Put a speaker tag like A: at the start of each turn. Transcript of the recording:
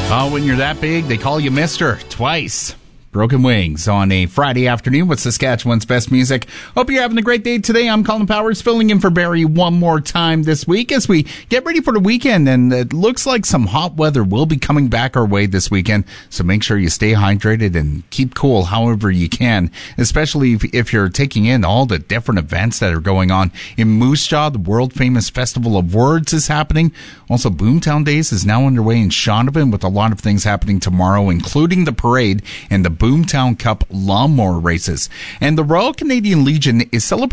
A: Oh, when you're that big, they call you Mister twice. Broken Wings on a Friday afternoon with Saskatchewan's best music. Hope you're having a great day today. I'm Colin Powers, filling in for Barry one more time this week as we get ready for the weekend, and it looks like some hot weather will be coming back our way this weekend, so make sure you stay hydrated and keep cool however you can, especially if you're taking in all the different events that are going on. In Moose Jaw, the world-famous Festival of Words is happening. Also, Boomtown Days is now underway in Shaunavon with a lot of things happening tomorrow, including the parade and the Boomtown Cup lawnmower races. And the Royal Canadian Legion is celebrating